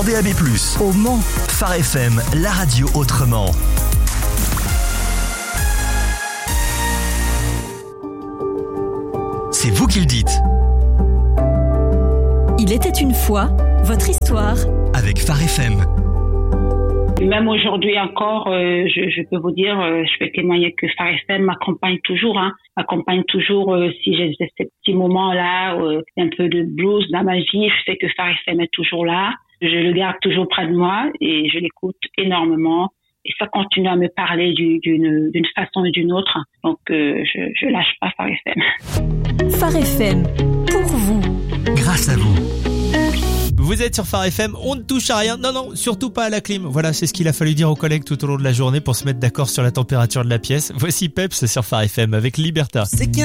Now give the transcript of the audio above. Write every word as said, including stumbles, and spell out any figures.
en D A B plus, au Mans. Phare F M, la radio autrement. C'est vous qui le dites. Il était une fois, votre histoire. Avec Phare F M. Même aujourd'hui encore, euh, je, je peux vous dire, euh, je peux témoigner que Phare F M m'accompagne toujours, hein, m'accompagne toujours euh, si j'ai ces petits moments-là, euh, un peu de blues dans ma vie, je sais que Phare F M est toujours là. Je le garde toujours près de moi et je l'écoute énormément. Et ça continue à me parler du, d'une, d'une façon et d'une autre. Donc, euh, je, je lâche pas Phare F M. Phare F M, pour vous. Grâce à vous. Vous êtes sur Phare F M, on ne touche à rien. Non, non, surtout pas à la clim. Voilà, c'est ce qu'il a fallu dire aux collègues tout au long de la journée pour se mettre d'accord sur la température de la pièce. Voici Peps sur Phare F M avec Liberta.